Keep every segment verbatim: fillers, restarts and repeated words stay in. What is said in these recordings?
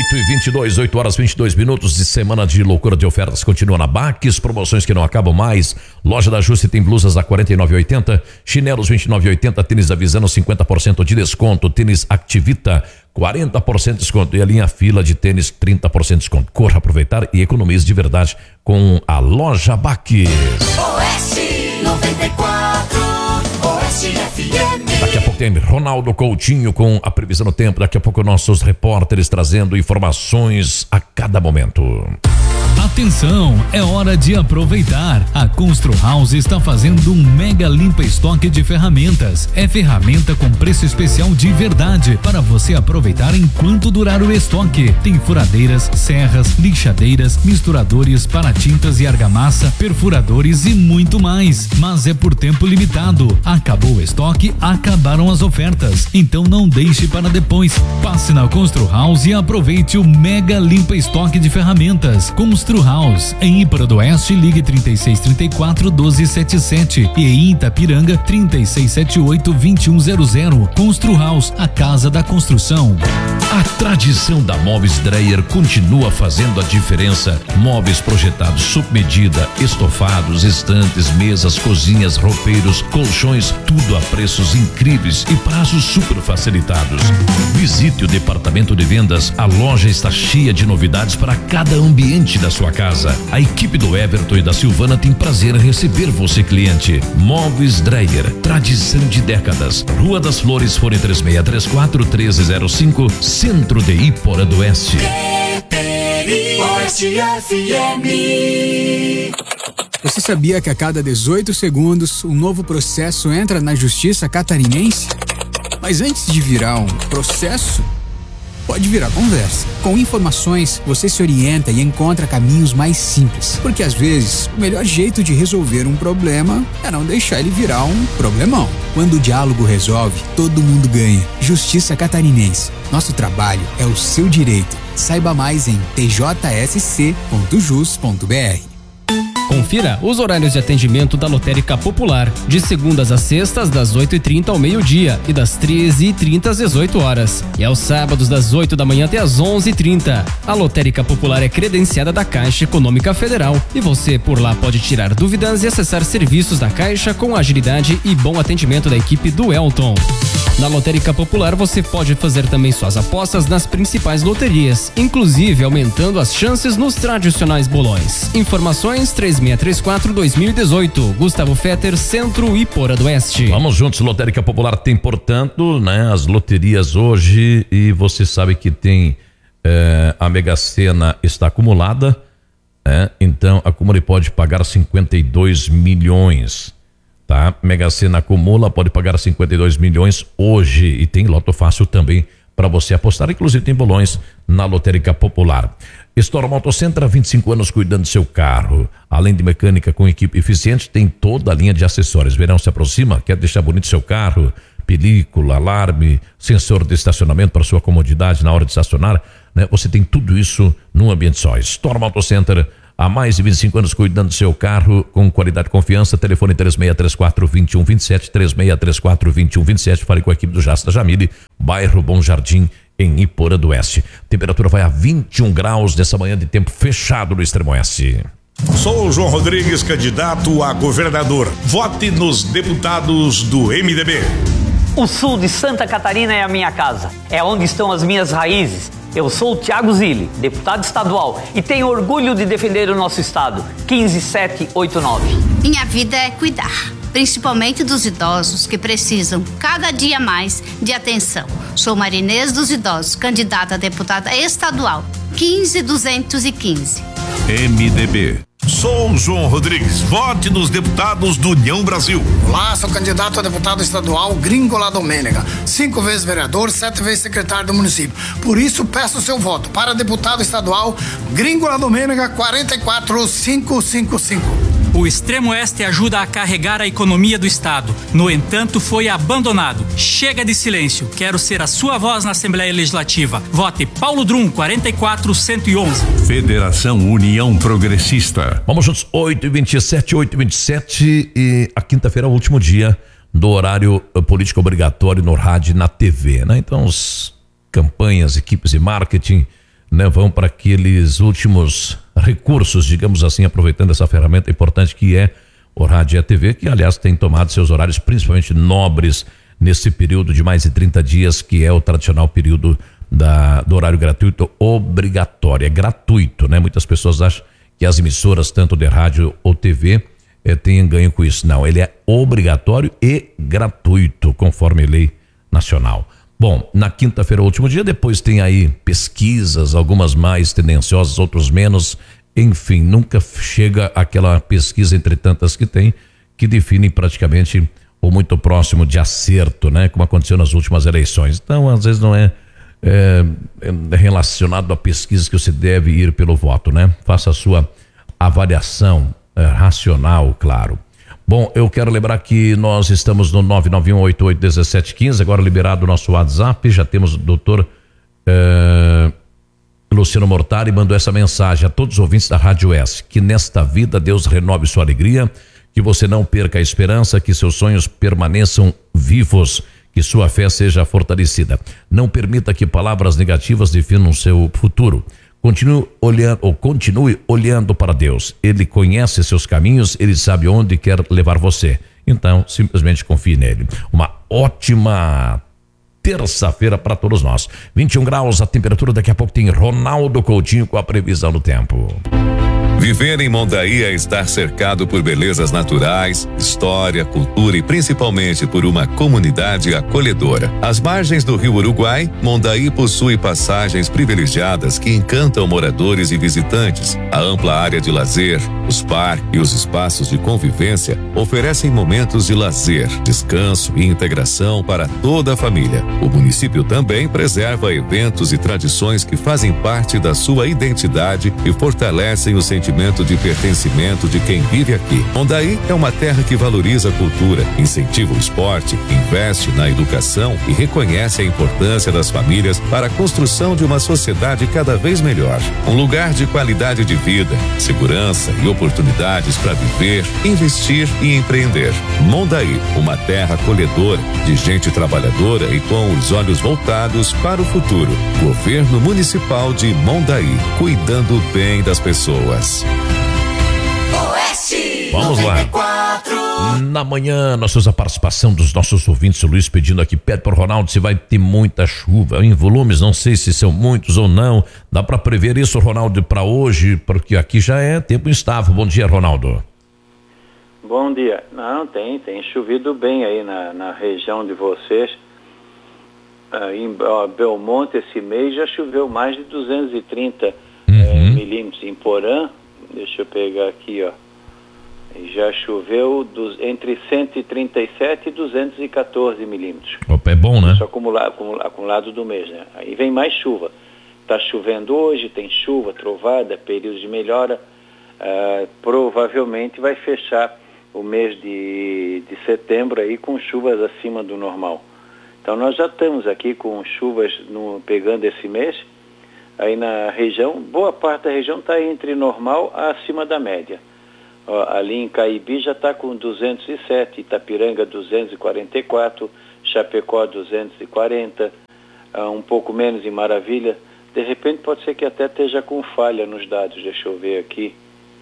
oito e vinte e dois, oito horas e vinte e dois minutos de semana de loucura de ofertas. Continua na Baques, promoções que não acabam mais. Loja da Juste tem blusas a quarenta e nove reais e oitenta centavos, chinelos vinte e nove reais e oitenta centavos, tênis Avisano cinquenta por cento de desconto, tênis Activita quarenta por cento de desconto e a linha Fila de tênis trinta por cento de desconto. Corra aproveitar e economize de verdade com a Loja Baques. Oeste noventa e quatro, Oeste F M. Daqui a pouco tem Ronaldo Coutinho com a previsão do tempo. Daqui a pouco nossos repórteres trazendo informações a cada momento. Atenção, é hora de aproveitar. A Constru House está fazendo um mega limpa estoque de ferramentas. É ferramenta com preço especial de verdade para você aproveitar enquanto durar o estoque. Tem furadeiras, serras, lixadeiras, misturadores para tintas e argamassa, perfuradores e muito mais. Mas é por tempo limitado. Acabou o estoque, acabaram as ofertas. Então não deixe para depois. Passe na Constru House e aproveite o mega limpa estoque de ferramentas. Constru House, em Íparo do Oeste, ligue trinta e seis, trinta e quatro, doze setenta e sete e em Itapiranga, trinta e seis, setenta e oito, vinte e um zero zero. Constru House, a casa da construção. A tradição da Móveis Dreyer continua fazendo a diferença. Móveis projetados sob medida, estofados, estantes, mesas, cozinhas, roupeiros, colchões, tudo a preços incríveis e prazos super facilitados. Visite o departamento de vendas, a loja está cheia de novidades para cada ambiente da sua casa. A equipe do Everton e da Silvana tem prazer em receber você, cliente. Móveis Dreyer, tradição de décadas. Rua das Flores, fone três seis três quatro, um três zero cinco, Centro de Ípora do Oeste. Oeste F M. Você sabia que a cada dezoito segundos um novo processo entra na Justiça Catarinense? Mas antes de virar um processo, pode virar conversa. Com informações, você se orienta e encontra caminhos mais simples. Porque às vezes, o melhor jeito de resolver um problema é não deixar ele virar um problemão. Quando o diálogo resolve, todo mundo ganha. Justiça Catarinense. Nosso trabalho é o seu direito. Saiba mais em t j s c ponto jus ponto b r. Confira os horários de atendimento da Lotérica Popular, de segundas a sextas, das oito e trinta ao meio-dia e das treze e trinta às dezoito horas. E aos sábados, das oito da manhã até às onze e trinta. A Lotérica Popular é credenciada da Caixa Econômica Federal e você por lá pode tirar dúvidas e acessar serviços da Caixa com agilidade e bom atendimento da equipe do Elton. Na Lotérica Popular você pode fazer também suas apostas nas principais loterias, inclusive aumentando as chances nos tradicionais bolões. Informações três seis três quatro, dois mil e dezoito. Gustavo Fetter, Centro Ípora do Oeste. Vamos juntos, Lotérica Popular tem, portanto, né, as loterias hoje e você sabe que tem eh, a Mega Sena está acumulada, né? Então a Comune pode pagar cinquenta e dois milhões. Tá? Mega Sena acumula, pode pagar cinquenta e dois milhões hoje e tem Loto Fácil também para você apostar, inclusive tem bolões na Lotérica Popular. Storm Auto Center, há vinte e cinco anos cuidando do seu carro. Além de mecânica com equipe eficiente, tem toda a linha de acessórios. Verão se aproxima, quer deixar bonito seu carro? Película, alarme, sensor de estacionamento para sua comodidade na hora de estacionar, né? Você tem tudo isso num ambiente só. Storm Auto Center, há mais de vinte e cinco anos cuidando do seu carro com qualidade e confiança. Telefone três seis três quatro, dois um dois sete, três seis três quatro, dois um dois sete. Fale com a equipe do Jasta Jamile, bairro Bom Jardim, em Ípora do Oeste. Temperatura vai a vinte e um graus nessa manhã de tempo fechado no Extremo Oeste. Sou o João Rodrigues, candidato a governador. Vote nos deputados do M D B. O sul de Santa Catarina é a minha casa. É onde estão as minhas raízes. Eu sou o Thiago Zilli, deputado estadual, e tenho orgulho de defender o nosso estado. quinze sete oito nove. Minha vida é cuidar, principalmente dos idosos que precisam cada dia mais de atenção. Sou Marinês dos Idosos, candidata a deputada estadual. quinze duzentos e quinze. M D B. Sou João Rodrigues. Vote nos deputados do União Brasil. Olá, sou candidato a deputado estadual Gringola Domênega. Cinco vezes vereador, sete vezes secretário do município. Por isso, peço seu voto para deputado estadual Gringola Domênega quatro quatro cinco cinco cinco. O Extremo Oeste ajuda a carregar a economia do estado. No entanto, foi abandonado. Chega de silêncio. Quero ser a sua voz na Assembleia Legislativa. Vote Paulo Drum, quatro quatro cento e onze. Federação União Progressista. Vamos juntos, oito e vinte e sete, oito e vinte e sete, e a quinta-feira é o último dia do horário político obrigatório no rádio e na T V, né? Então, as campanhas, equipes de marketing, né, vão para aqueles últimos recursos, digamos assim, aproveitando essa ferramenta importante que é o rádio e a T V, que aliás tem tomado seus horários principalmente nobres nesse período de mais de trinta dias, que é o tradicional período da, do horário gratuito obrigatório. É gratuito, né? Muitas pessoas acham que as emissoras, tanto de rádio ou T V, eh, tenham ganho com isso. Não, ele é obrigatório e gratuito, conforme lei nacional. Bom, na quinta-feira, o último dia, depois tem aí pesquisas, algumas mais tendenciosas, outros menos. Enfim, nunca chega aquela pesquisa entre tantas que tem, que definem praticamente ou muito próximo de acerto, né? Como aconteceu nas últimas eleições. Então, às vezes não é, é, é relacionado a pesquisas que você deve ir pelo voto, né? Faça a sua avaliação é, racional, claro. Bom, eu quero lembrar que nós estamos no nove nove um oito oito um sete um cinco, agora liberado o nosso WhatsApp, já temos o doutor é, Luciano Mortari mandou essa mensagem a todos os ouvintes da Rádio S, que nesta vida Deus renove sua alegria, que você não perca a esperança, que seus sonhos permaneçam vivos, que sua fé seja fortalecida. Não permita que palavras negativas definam seu futuro. Continue olhando, ou continue olhando para Deus. Ele conhece seus caminhos, ele sabe onde quer levar você. Então, simplesmente confie nele. Uma ótima terça-feira para todos nós. vinte e um graus a temperatura, daqui a pouco tem Ronaldo Coutinho com a previsão do tempo. Viver em Mondaí é estar cercado por belezas naturais, história, cultura e principalmente por uma comunidade acolhedora. Às margens do Rio Uruguai, Mondaí possui passagens privilegiadas que encantam moradores e visitantes. A ampla área de lazer, os parques e os espaços de convivência oferecem momentos de lazer, descanso e integração para toda a família. O município também preserva eventos e tradições que fazem parte da sua identidade e fortalecem o sentimento de pertencimento de quem vive aqui. Mondaí é uma terra que valoriza a cultura, incentiva o esporte, investe na educação e reconhece a importância das famílias para a construção de uma sociedade cada vez melhor. Um lugar de qualidade de vida, segurança e oportunidades para viver, investir e empreender. Mondaí, uma terra acolhedora, de gente trabalhadora e com os olhos voltados para o futuro. Governo Municipal de Mondaí, cuidando bem das pessoas. Oeste Vamos lá. noventa e quatro. Na manhã, nós temos a participação dos nossos ouvintes. O Luiz pedindo aqui, pede para o Ronaldo se vai ter muita chuva. Em volumes, não sei se são muitos ou não. Dá para prever isso, Ronaldo, para hoje? Porque aqui já é tempo instável. Bom dia, Ronaldo. Bom dia. Não, tem, tem chovido bem aí na, na região de vocês. Ah, em ó, Belmonte, esse mês já choveu mais de duzentos e trinta uhum. é, milímetros. Em Porã, deixa eu pegar aqui, ó. Já choveu dos, entre cento e trinta e sete e duzentos e quatorze milímetros. Opa, é bom, né? Isso acumulado, acumulado, acumulado do mês, né? Aí vem mais chuva. Está chovendo hoje, tem chuva, trovada, períodos de melhora. Ah, provavelmente vai fechar o mês de, de setembro aí com chuvas acima do normal. Então nós já estamos aqui com chuvas no, pegando esse mês. Aí na região, boa parte da região está entre normal a acima da média. Ó, ali em Caibi já está com duzentos e sete, Itapiranga duzentos e quarenta e quatro, Chapecó duzentos e quarenta, uh, um pouco menos em Maravilha. De repente pode ser que até esteja com falha nos dados, deixa eu ver aqui.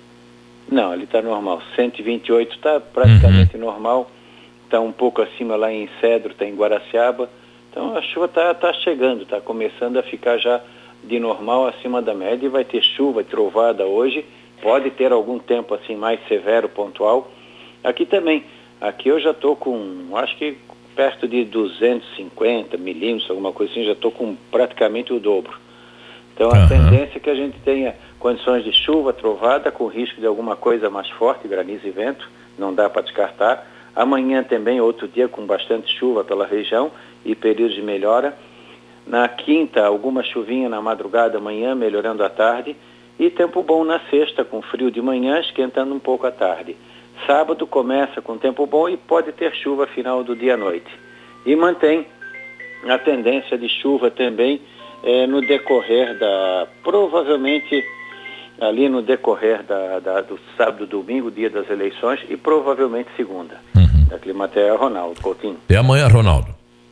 Não, ali está normal, cento e vinte e oito está praticamente uhum. normal, está um pouco acima lá em Cedro, está em Guaraciaba. Então a chuva está tá chegando, está começando a ficar já de normal acima da média e vai ter chuva e trovada hoje. Pode ter algum tempo assim mais severo, pontual. Aqui também. Aqui eu já estou com, acho que perto de duzentos e cinquenta milímetros, alguma coisa assim, já estou com praticamente o dobro. Então a uhum. tendência é que a gente tenha condições de chuva, trovada, com risco de alguma coisa mais forte, granizo e vento, não dá para descartar. Amanhã também, outro dia com bastante chuva pela região e períodos de melhora. Na quinta, alguma chuvinha na madrugada, amanhã, melhorando à tarde. E tempo bom na sexta, com frio de manhã, esquentando um pouco à tarde. Sábado começa com tempo bom e pode ter chuva final do dia à noite. E mantém a tendência de chuva também eh, no decorrer da, provavelmente ali no decorrer da, da, do sábado, domingo, dia das eleições e provavelmente segunda. Uhum. Da Climatea, Ronaldo Coutinho. Até amanhã, Ronaldo.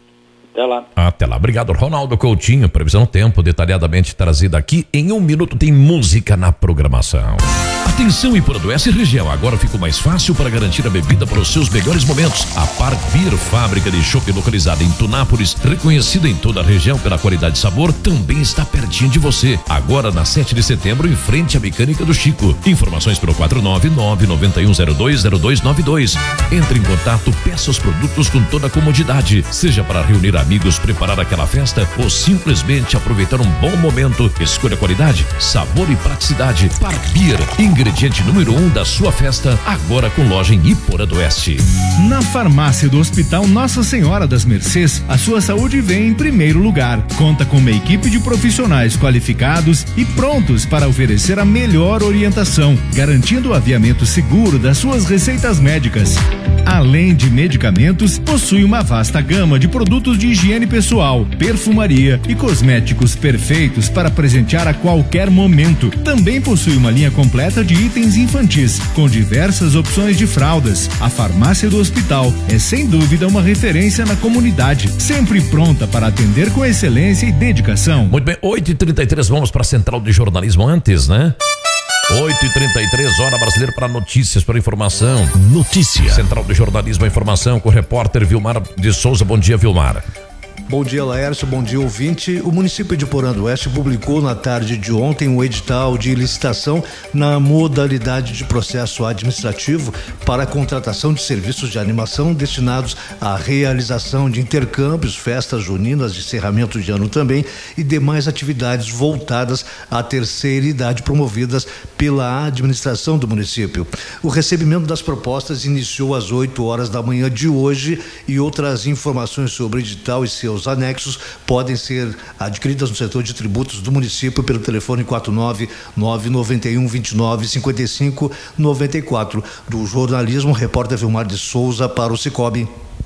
Até lá. Até lá. Obrigado, Ronaldo Coutinho. Previsão do tempo detalhadamente trazida aqui. Em um minuto tem música na programação. Atenção, Ipuranduense região. Agora ficou mais fácil para garantir a bebida para os seus melhores momentos. A Par Beer, fábrica de chopp localizada em Tunápolis, reconhecida em toda a região pela qualidade e sabor, também está pertinho de você. Agora na sete de setembro, em frente à Mecânica do Chico. Informações pelo quatro nove nove nove um zero dois zero dois nove dois. Entre em contato, peça os produtos com toda a comodidade. Seja para reunir amigos, preparar aquela festa ou simplesmente aproveitar um bom momento. Escolha qualidade, sabor e praticidade. Par Beer, ingrediente número um da sua festa, agora com loja em Ipuranduense. Na farmácia do Hospital Nossa Senhora das Mercês, a sua saúde vem em primeiro lugar. Conta com uma equipe de profissionais qualificados e prontos para oferecer a melhor orientação, garantindo o aviamento seguro das suas receitas médicas. Além de medicamentos, possui uma vasta gama de produtos de higiene pessoal, perfumaria e cosméticos perfeitos para presentear a qualquer momento. Também possui uma linha completa de itens infantis, com diversas opções de fraldas. A farmácia do hospital é sem dúvida uma referência na comunidade, sempre pronta para atender com excelência e dedicação. Muito bem, oito e trinta e três, vamos para a Central de Jornalismo antes, né? oito e trinta e três, hora brasileira para notícias, para informação. Notícia. Central de Jornalismo, informação com o repórter Vilmar de Souza. Bom dia, Vilmar. Bom dia, Laércio. Bom dia, ouvinte. O município de Ipuranduense publicou na tarde de ontem um edital de licitação na modalidade de processo administrativo para a contratação de serviços de animação destinados à realização de intercâmbios, festas juninas, de encerramento de ano também e demais atividades voltadas à terceira idade promovidas pela administração do município. O recebimento das propostas iniciou às oito horas da manhã de hoje e outras informações sobre o edital e seus anexos podem ser adquiridas no setor de tributos do município pelo telefone quatro nove nove nove um dois nove cinco cinco nove quatro. Do jornalismo, repórter Vilmar de Souza para o Cicobi.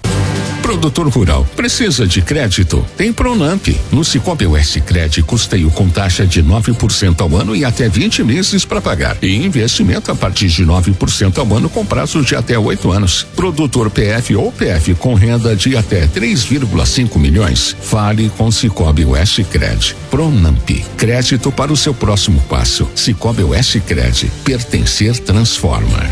Produtor rural, precisa de crédito? Tem Pronamp. No Cicobi U S Cred, custeio com taxa de nove por cento ao ano e até vinte meses para pagar. E investimento a partir de nove por cento ao ano com prazos de até oito anos. Produtor P F ou P F com renda de até três vírgula cinco milhões. Fale com Cicobi U S Cred. Pronamp. Crédito para o seu próximo passo. Cicobi U S Cred. Pertencer transforma.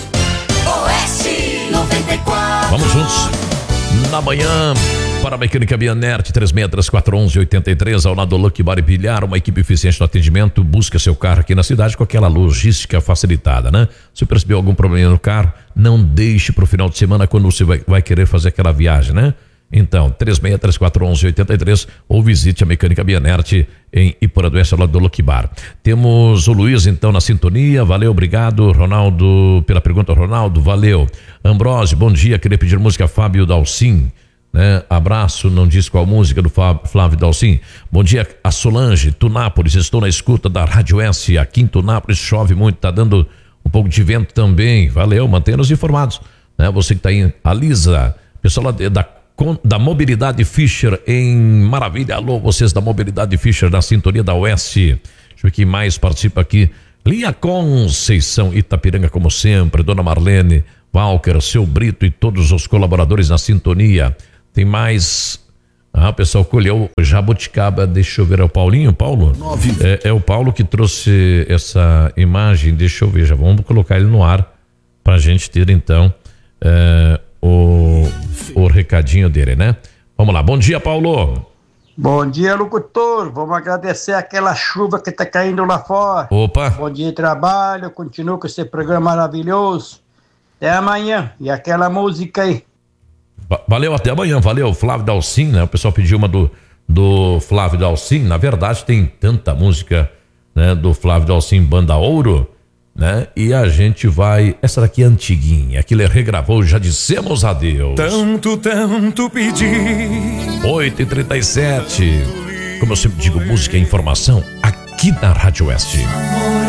O S noventa e quatro. Vamos juntos. Na manhã, para a Mecânica Bianert, três seis três quatro um um oito três, ao lado do Lucky Bar e Bilhar, uma equipe eficiente no atendimento, busca seu carro aqui na cidade com aquela logística facilitada, né? Se percebeu algum problema no carro, não deixe para o final de semana quando você vai, vai querer fazer aquela viagem, né? Então, três seis três quatro um um oito três ou visite a Mecânica Bianert em Ipuranduense, ao lado do Lucky Bar. Temos o Luiz, então, na sintonia. Valeu, obrigado, Ronaldo, pela pergunta, Ronaldo, valeu. Ambrosio, bom dia, queria pedir música Fábio Dalcin, né? Abraço, não diz qual música do Flávio Dalcin. Bom dia, a Solange, Tunápolis, estou na escuta da Rádio S, aqui em Tunápolis chove muito, tá dando um pouco de vento também, valeu, mantenha-nos informados, né? Você que tá aí, a Lisa, pessoal lá da da Mobilidade Fischer em Maravilha. Alô, vocês da Mobilidade Fischer na sintonia da Oeste. Deixa eu ver quem mais participa aqui. Linha Conceição, Itapiranga, como sempre. Dona Marlene, Walker, seu Brito e todos os colaboradores na sintonia. Tem mais. Ah, o pessoal colheu Jabuticaba. Deixa eu ver, é o Paulinho, Paulo? É, é o Paulo que trouxe essa imagem. Deixa eu ver, já vamos colocar ele no ar pra gente ter então é, o, o recadinho dele, né? Vamos lá, bom dia, Paulo. Bom dia, locutor. Vamos agradecer aquela chuva que tá caindo lá fora. Opa. Bom dia de trabalho, continua com esse programa maravilhoso. Até amanhã. E aquela música aí. Valeu, até amanhã. Valeu, Flávio Dalcin, né? O pessoal pediu uma do, do Flávio Dalcin. Na verdade, tem tanta música, né, do Flávio Dalcin, Banda Ouro, né? E a gente vai... Essa daqui é antiguinha, que ele regravou, já dissemos adeus. Tanto, tanto pedir. oito e trinta e sete. Como eu sempre digo, música e informação aqui na Rádio Oeste.